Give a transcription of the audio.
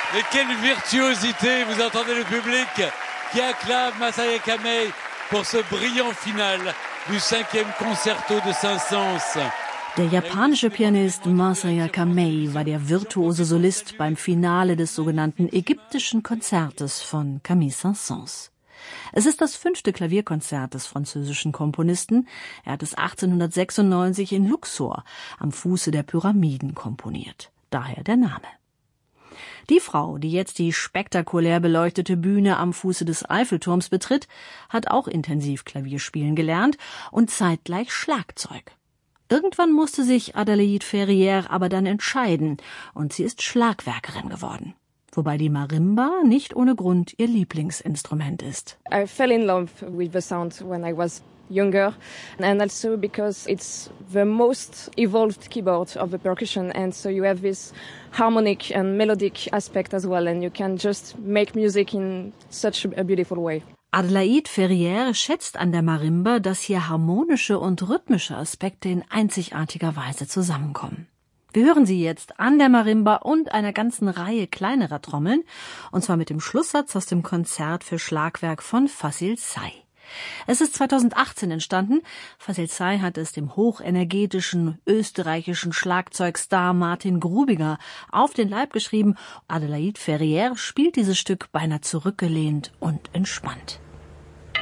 Et quelle virtuosité, vous entendez le public qui acclame Masaya Kamei pour ce brillant final du 5e Concerto de Saint-Saëns. Der japanische Pianist Masaya Kamei war der virtuose Solist beim Finale des sogenannten ägyptischen Konzertes von Camille Saint-Saëns. Es ist das 5. Klavierkonzert des französischen Komponisten. Er hat es 1896 in Luxor am Fuße der Pyramiden komponiert. Daher der Name. Die Frau, die jetzt die spektakulär beleuchtete Bühne am Fuße des Eiffelturms betritt, hat auch intensiv Klavierspielen gelernt und zeitgleich Schlagzeug. Irgendwann musste sich Adélaïde Ferrière aber dann entscheiden und sie ist Schlagwerkerin geworden. Wobei die Marimba nicht ohne Grund ihr Lieblingsinstrument ist. I fell in love with the sound when I was younger, and also because it's the most evolved keyboard of the percussion, and so you have this harmonic and melodic aspect as well, and you can just make music in such a beautiful way. Adélaïde Ferrière schätzt an der Marimba, dass hier harmonische und rhythmische Aspekte in einzigartiger Weise zusammenkommen. Wir hören sie jetzt an der Marimba und einer ganzen Reihe kleinerer Trommeln, und zwar mit dem Schlusssatz aus dem Konzert für Schlagwerk von Fazil Say. Es ist 2018 entstanden. Fazil Say hat es dem hochenergetischen österreichischen Schlagzeugstar Martin Grubiger auf den Leib geschrieben. Adélaïde Ferrière spielt dieses Stück beinahe zurückgelehnt und entspannt.